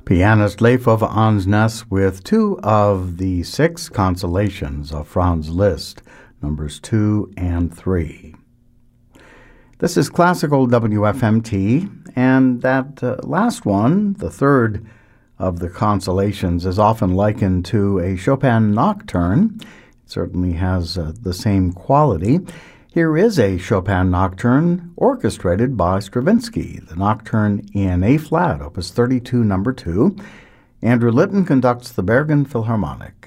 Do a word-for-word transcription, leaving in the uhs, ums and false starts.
Pianist Leif-Ove Ansnes with two of the six consolations of Franz Liszt, numbers two and three. This is Classical W F M T, and that uh, last one, the third of the consolations, is often likened to a Chopin nocturne. It certainly has uh, the same quality. Here is a Chopin nocturne orchestrated by Stravinsky, the Nocturne in A-flat, opus thirty-two, number two. Andrew Litton conducts the Bergen Philharmonic.